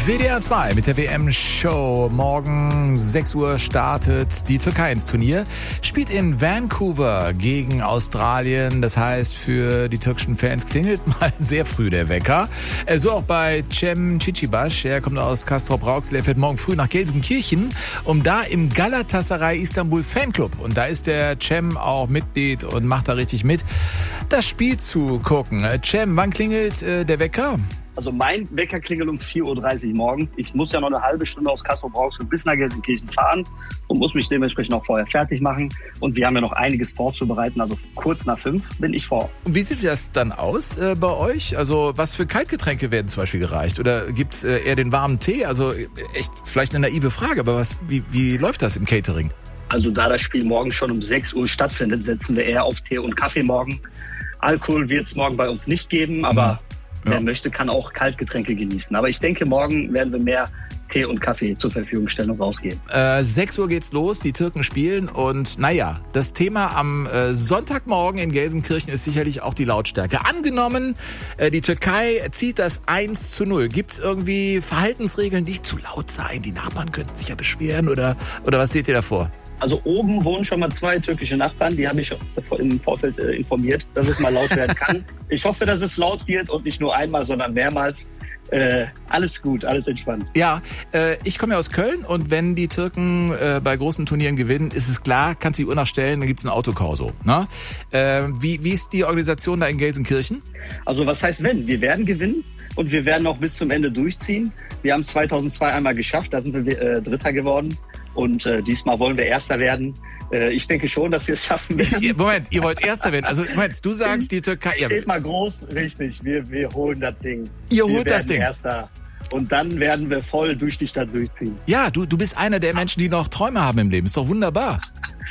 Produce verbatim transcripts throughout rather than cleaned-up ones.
W D R zwei mit der W M-Show. Morgen sechs Uhr startet die Türkei ins Turnier. Spielt in Vancouver gegen Australien. Das heißt, für die türkischen Fans klingelt mal sehr früh der Wecker. So auch bei Cem Çiçibaş. Er kommt aus Castrop-Rauxel. Er fährt morgen früh nach Gelsenkirchen, um da im Galatasaray Istanbul Fanclub. Und da ist der Cem auch Mitglied und macht da richtig mit, das Spiel zu gucken. Cem, wann klingelt äh, der Wecker? Also mein Wecker klingelt um vier Uhr dreißig morgens. Ich muss ja noch eine halbe Stunde aus Castrop-Rauxel bis nach Gelsenkirchen fahren und muss mich dementsprechend auch vorher fertig machen. Und wir haben ja noch einiges vorzubereiten. Also kurz nach fünf bin ich vor. Und wie sieht das dann aus äh, bei euch? Also was für Kaltgetränke werden zum Beispiel gereicht? Oder gibt's äh, eher den warmen Tee? Also echt vielleicht eine naive Frage, aber was, wie, wie läuft das im Catering? Also da das Spiel morgen schon um sechs Uhr stattfindet, setzen wir eher auf Tee und Kaffee morgen. Alkohol wird es morgen bei uns nicht geben, aber... Mhm. Wer ja. möchte, kann auch Kaltgetränke genießen. Aber ich denke, morgen werden wir mehr Tee und Kaffee zur Verfügung stellen und rausgeben. Äh, sechs Uhr geht's los, die Türken spielen. Und naja, das Thema am äh, Sonntagmorgen in Gelsenkirchen ist sicherlich auch die Lautstärke. Angenommen, äh, die Türkei zieht das eins zu null. Gibt's irgendwie Verhaltensregeln, nicht zu laut sein? Die Nachbarn könnten sich ja beschweren. Oder, oder was seht ihr davor? Also oben wohnen schon mal zwei türkische Nachbarn, die habe ich im Vorfeld äh, informiert, dass es mal laut werden kann. Ich hoffe, dass es laut wird und nicht nur einmal, sondern mehrmals. Äh, alles gut, alles entspannt. Ja, äh, ich komme ja aus Köln und wenn die Türken äh, bei großen Turnieren gewinnen, ist es klar, kannst du die Uhr nachstellen, dann gibt's ein Autokorso. Ne? Äh, wie, wie ist die Organisation da in Gelsenkirchen? Also was heißt wenn? Wir werden gewinnen und wir werden auch bis zum Ende durchziehen. Wir haben zweitausendzwei einmal geschafft, da sind wir äh, Dritter geworden. Und äh, diesmal wollen wir Erster werden. Äh, ich denke schon, dass wir es schaffen werden. Moment, ihr wollt Erster werden. Also Moment, du sagst, die Türkei... Ja. Steht mal groß, richtig. Wir, wir holen das Ding. Ihr wir holt das Ding? Erster. Und dann werden wir voll durch die Stadt durchziehen. Ja, du, du bist einer der Menschen, die noch Träume haben im Leben. Ist doch wunderbar.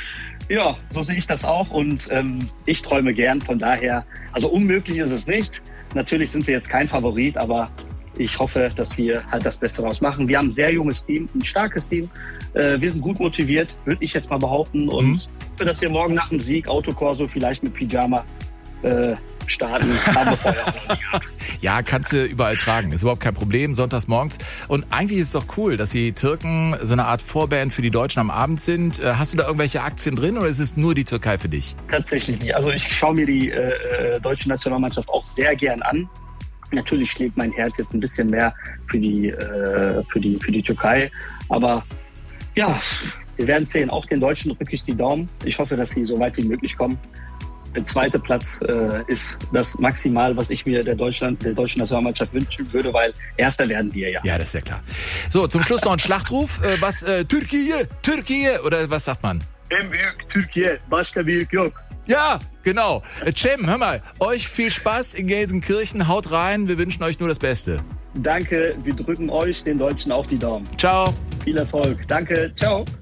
Ja, so sehe ich das auch. Und ähm, ich träume gern. Von daher, also unmöglich ist es nicht. Natürlich sind wir jetzt kein Favorit, aber... Ich hoffe, dass wir halt das Beste daraus machen. Wir haben ein sehr junges Team, ein starkes Team. Äh, wir sind gut motiviert, würde ich jetzt mal behaupten. Und mhm. hoffe, dass wir morgen nach dem Sieg Autokorso vielleicht mit Pyjama äh, starten. Haben wir vorher auch noch nie gehabt. Ja, kannst du überall tragen. Ist überhaupt kein Problem, sonntags morgens. Und eigentlich ist es doch cool, dass die Türken so eine Art Vorband für die Deutschen am Abend sind. Hast du da irgendwelche Aktien drin oder ist es nur die Türkei für dich? Tatsächlich nicht. Also ich schaue mir die äh, deutsche Nationalmannschaft auch sehr gern an. Natürlich schlägt mein Herz jetzt ein bisschen mehr für die, äh, für die, für die Türkei. Aber ja, wir werden sehen. Auch den Deutschen drücke ich die Daumen. Ich hoffe, dass sie so weit wie möglich kommen. Der zweite Platz äh, ist das Maximal, was ich mir der, Deutschland, der deutschen Nationalmannschaft wünschen würde, weil Erster werden wir ja. Ja, das ist ja klar. So, zum Schluss noch ein Schlachtruf. Äh, was, äh, Türkei, Türkei oder was sagt man? En büyük Türkiye, başka büyük yok. Ja, genau. Cem, hör mal, euch viel Spaß in Gelsenkirchen. Haut rein, wir wünschen euch nur das Beste. Danke, wir drücken euch, den Deutschen, auch die Daumen. Ciao. Viel Erfolg. Danke, ciao.